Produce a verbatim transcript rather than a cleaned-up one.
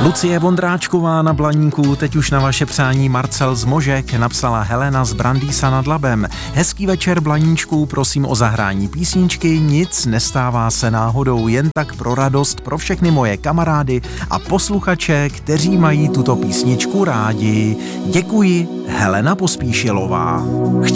Lucie Vondráčková na Blaníku, teď už na vaše přání Marcel z Možek, napsala Helena z Brandýsa nad Labem. Hezký večer, Blaníčku, prosím o zahrání písničky, nic nestává se náhodou, jen tak pro radost pro všechny moje kamarády a posluchače, kteří mají tuto písničku rádi. Děkuji, Helena Pospíšilová.